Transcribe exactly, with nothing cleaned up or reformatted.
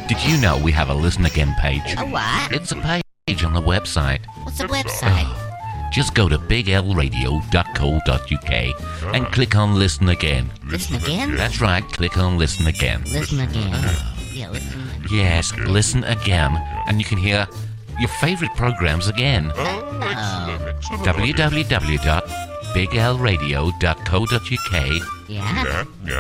Did you know we have a Listen Again page? A what? It's a page on the website. What's the website? Just go to big l radio dot co dot u k and click on Listen Again. Listen again? That's right, click on Listen Again. Listen again. Yeah, listen again. Yes, Listen Again, and you can hear your favorite programs again. Oh, w w w dot big l radio dot co dot u k yeah? Yeah, yeah.